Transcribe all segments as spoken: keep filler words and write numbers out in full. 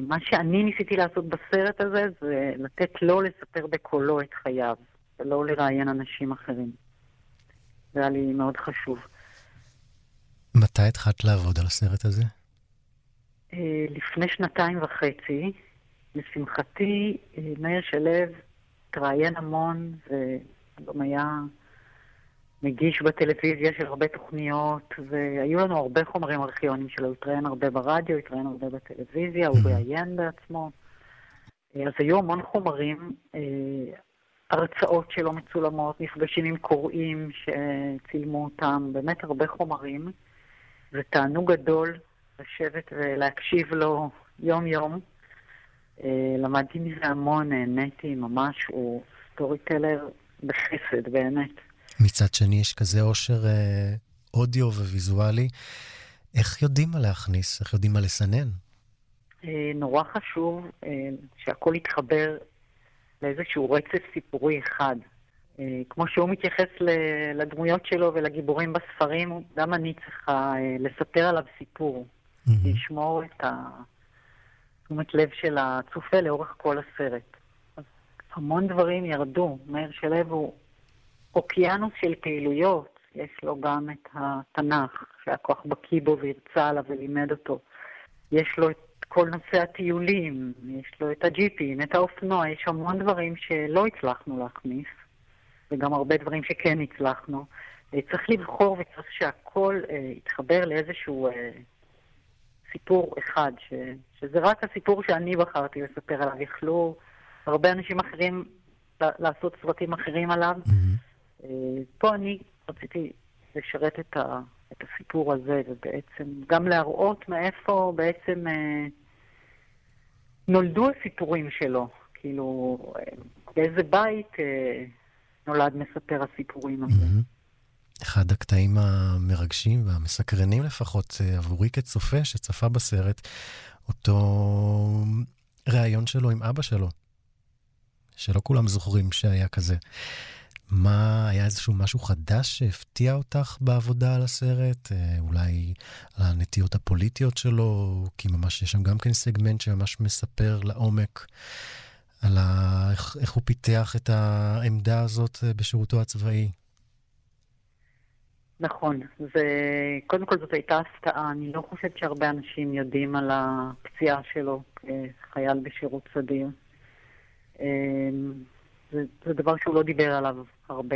מה שאני ניסיתי לעשות בסרט הזה זה לתת לו לספר בקולו את חייו, ולא לראיין אנשים אחרים. זה היה לי מאוד חשוב. מתי התחלת לעבוד על הסרט הזה? לפני שנתיים וחצי, לשמחתי, מאיר שלו התראיין המון, וגם היה מגיש בטלוויזיה של הרבה תוכניות, והיו לנו הרבה חומרים ארכיונים שלו, הוא התראיין הרבה ברדיו, הוא התראיין הרבה בטלוויזיה, הוא ראיין בעצמו. אז היו המון חומרים, הרצאות שלו מצולמות, מפגשים עם קוראים שצילמו אותם, באמת הרבה חומרים. זה תענוג גדול לשבת ולהקשיב לו יום יום. למדתי מזה המון, נהניתי ממש, הוא סטורי טלר בחסד באמת. מצד שני יש כזה עושר אה, אודיו וויזואלי. איך יודעים מה להכניס? איך יודעים מה לסנן? אה, נורא חשוב אה, שהכל יתחבר לאיזשהו רצף סיפורי אחד. אה, כמו שהוא מתייחס ל- לדמויות שלו ולגיבורים בספרים, גם אני צריכה אה, לספר עליו סיפור. Mm-hmm. לשמור את תשומת לב של הצופה לאורך כל הסרט. אז המון דברים ירדו. מאיר שלו הוא אוקיינוס של פעילויות. יש לו גם את התנ"ך, שהכוח בקיא בו והרצה עליו ולימד אותו. יש לו את כל נושא הטיולים, יש לו את הג'יפים, את האופנוע, יש המון דברים שלא הצלחנו להכניס, וגם הרבה דברים שכן הצלחנו. צריך לבחור וצריך שהכל אה, יתחבר לאיזשהו אה, סיפור אחד, ש, שזה רק הסיפור שאני בחרתי לספר עליו. יכלו הרבה אנשים אחרים לעשות סרטים אחרים עליו. Mm-hmm. פה אני רציתי לשרת את, ה, את הסיפור הזה, ובעצם גם להראות מאיפה בעצם אה, נולדו הסיפורים שלו. כאילו, אה, באיזה בית אה, נולד מספר הסיפורים הזה. Mm-hmm. אחד הקטעים המרגשים והמסקרנים לפחות עבורי כצופה שצפה בסרט, אותו ראיון שלו עם אבא שלו, שלא כולם זוכרים שהיה כזה. מה, היה איזשהו משהו חדש שהפתיע אותך בעבודה על הסרט? אולי על הנטיות הפוליטיות שלו, כי ממש יש שם גם כן סגמנט שממש מספר לעומק על ה... איך, איך הוא פיתח את העמדה הזאת בשירותו הצבאי. נכון, זה, קודם כל זאת הייתה הפתעה. אני לא חושבת שהרבה אנשים יודעים על הפציעה שלו כחייל בשירות סדיר. זה, זה דבר שהוא לא דיבר עליו הרבה,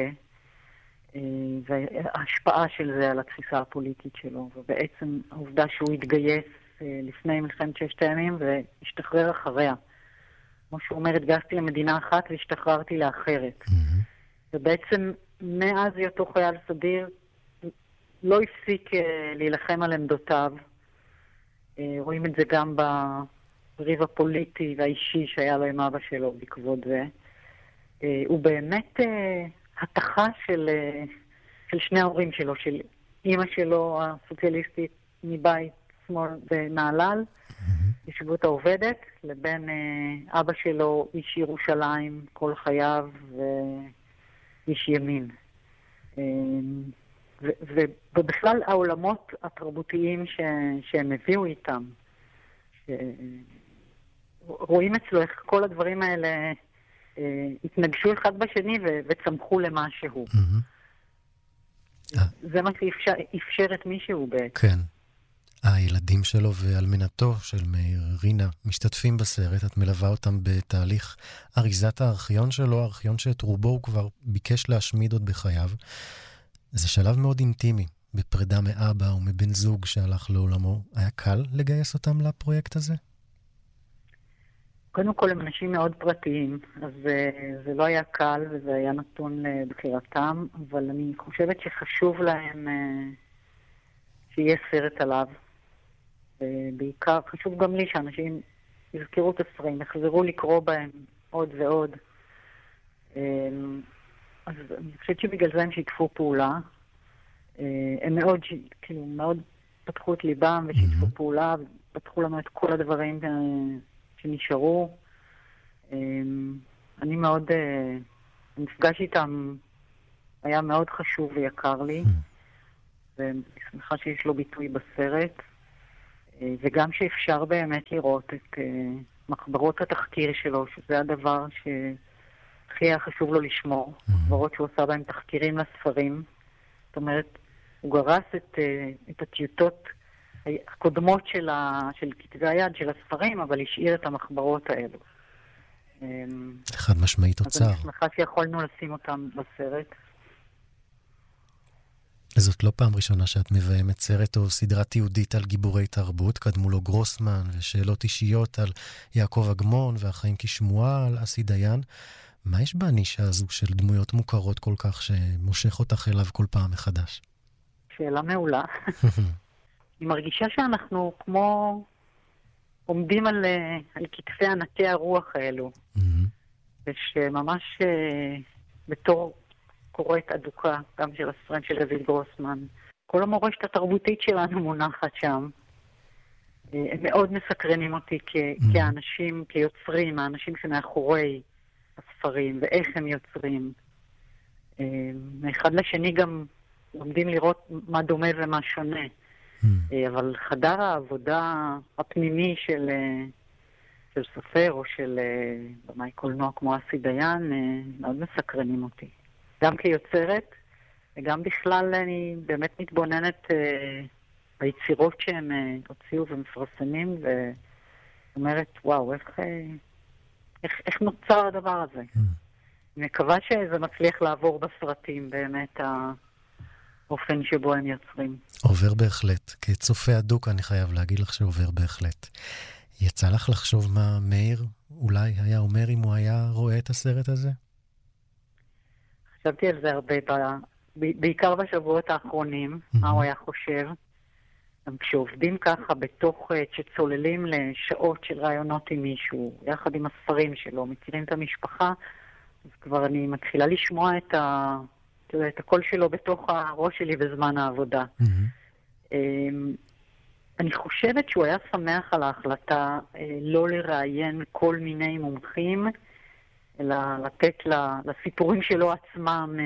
וההשפעה של זה על התפיסה הפוליטית שלו, ובעצם העובדה שהוא התגייס לפני מלחמת ששת הימים והשתחרר אחריה. כמו שהוא אומר, התגייסתי למדינה אחת והשתחררתי לאחרת. Mm-hmm. ובעצם מאז היותו חייל סדיר לא הפסיק להילחם על עמדותיו. רואים את זה גם בריב הפוליטי והאישי שהיה לו עם אבא שלו בעקבות זה. הוא באמת התחה של, של שני ההורים שלו, של אמא שלו הסוציאליסטית מבית שמאל בנהלל, ישיבות העובדת, לבין אבא שלו איש ירושלים כל חייו ואיש ימין. ובכלל העולמות התרבותיים ש, שהם הביאו איתם, רואים אצלו איך כל הדברים האלה אה, התנגשו אחד בשני ו, וצמחו למשהו. Mm-hmm. זה מה שאפשר את מישהו בעצם. כן. הילדים שלו ואלמנתו של מאיר, רינה, משתתפים בסרט. את מלווה אותם בתהליך אריזת הארכיון שלו, הארכיון שאת רובו הוא כבר ביקש להשמיד עוד בחייו. זה שלב מאוד אינטימי, בפרידה מאבא ומבן זוג שהלך לעולמו. היה קל לגייס אותם לפרויקט הזה? קודם כל הם אנשים מאוד פרטיים, אז זה לא היה קל וזה היה נתון לבחירתם, אבל אני חושבת שחשוב להם שיהיה סרט עליו. ובעיקר חשוב גם לי שאנשים יזכרו את הספרים, יחזרו לקרוא בהם עוד ועוד. אז אני חושבת שבגלל זה הם שיתפו פעולה. הם מאוד, כאילו, מאוד פתחו את ליבם ושיתפו mm-hmm. פעולה, ופתחו לנו את כל הדברים שנשארו. אני מאוד, המפגש איתם היה מאוד חשוב ויקר לי, ואני שמחה שיש לו ביטוי בסרט. וגם שאפשר באמת לראות את מחברות התחקיר שלו, שזה הדבר שהכי היה חשוב לו לשמור. מחברות שהוא עושה בהם תחקירים לספרים. זאת אומרת, הוא גרס את, את הטיוטות הקודמות של, ה, של כתבי היד של הספרים, אבל השאיר את המחברות האלו. אחד משמעית תוצר. אז אני שמחה שיכולנו לשים אותם בסרט. זאת לא פעם ראשונה שאת מביימת סרט או סדרה תיעודית על גיבורי תרבות, קדמו לו גרוסמן ושאלות אישיות על יעקב אגמון והחיים כשמועה על אסי דיין. מה יש בנישה הזו של דמויות מוכרות כל כך שמושך אותך אליו כל פעם מחדש? שאלה מעולה. אני מרגישה שאנחנו כמו עומדים על, על כתפי ענקי הרוח האלו. ושממש בתור קוראת אדוקה, גם של הספרים של דוד גרוסמן, כל המורשת התרבותית שלנו מונחת שם. הם מאוד מסקרנים אותי כ- כאנשים, כיוצרים, האנשים שמאחורי הספרים, ואיך הם יוצרים. מאחד לשני גם לומדים לראות מה דומה ומה שונה. אבל חדר העבודה הפנימי של, של סופר או של במאי קולנוע כמו אסי דיין מאוד מסקרנים אותי. גם כיוצרת וגם בכלל אני באמת מתבוננת ביצירות שהם הוציאו ומפרסמים ואומרת וואו איך, איך, איך נוצר הדבר הזה. אני מקווה שזה מצליח לעבור בסרטים באמת ה... אופן שבו הם יוצרים. עובר בהחלט. כצופה אדוק אני חייב להגיד לך שעובר בהחלט. יצא לך לחשוב מה מאיר אולי היה אומר אם הוא היה רואה את הסרט הזה? חשבתי על זה הרבה, בעיקר בשבועות האחרונים, מה הוא היה חושב. גם כשעובדים ככה בתוך, כשצוללים לשעות של רעיונות עם מישהו, יחד עם הספרים שלו, מכירים את המשפחה, אז כבר אני מתחילה לשמוע את ה... את הקול שלו בתוך הראש שלי בזמן העבודה. Mm-hmm. אני חושבת שהוא היה שמח על ההחלטה לא לראיין כל מיני מומחים, אלא לתת לסיפורים שלו עצמם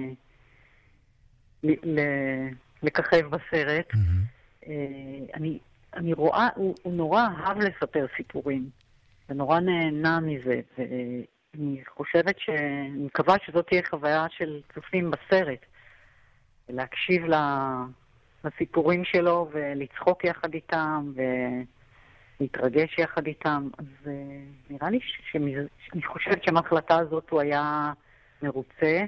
לככב בסרט. Mm-hmm. אני, אני רואה, הוא, הוא נורא אהב לספר סיפורים, ונורא נהנה מזה, ו... אני חושבת ש... אני מקווה שזאת תהיה חוויה של צופים בסרט. להקשיב לסיפורים שלו ולצחוק יחד איתם ולהתרגש יחד איתם. אז נראה לי ש... אני חושבת שמההחלטה הזאת הוא היה מרוצה.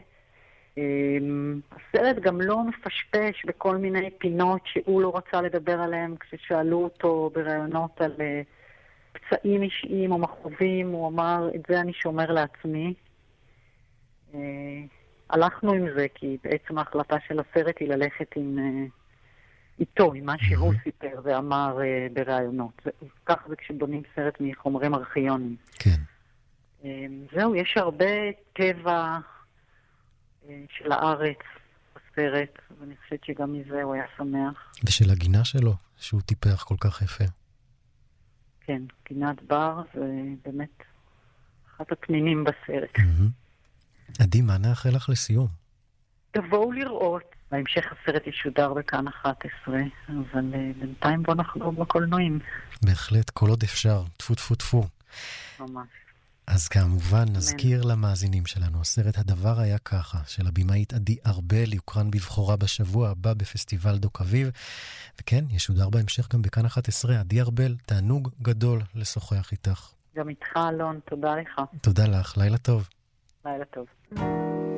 הסרט גם לא מפשפש בכל מיני פינות שהוא לא רצה לדבר עליהם כששאלו אותו ברעיונות על... פצעים אישיים או מחובים, הוא אמר, את זה אני שומר לעצמי. אה, הלכנו עם זה, כי בעצם ההחלטה של הסרט היא ללכת עם, אה, איתו, עם מה שהוא סיפר ואמר אה, ברעיונות. זה, כך זה כשבונים סרט מחומרים ארכיונים. כן. אה, זהו, יש הרבה טבע אה, של הארץ בסרט, ואני חושבת שגם מזה הוא היה שמח. ושל הגינה שלו, שהוא טיפח כל כך יפה. כן, גינת בר זה באמת אחת הפנינים בסרט. עדי, מה נאחל לך לסיום? תבואו לראות. בהמשך הסרט ישודר בכאן אחת עשרה, אבל בינתיים בוא נחזור בקולנועים. בהחלט, כל עוד אפשר. טפו טפו טפו. ממש. אז כמובן נזכיר למאזינים שלנו, הסרט הדבר היה ככה, של הבימאית עדי ארבל, יוקרן בבחורה בשבוע הבא בפסטיבל דוק אביב, וכן, ישודר בהמשך גם בכאן אחת עשרה. עדי ארבל, תענוג גדול לשוחח איתך. גם איתך אלון, תודה לך. תודה לך, לילה טוב. לילה טוב.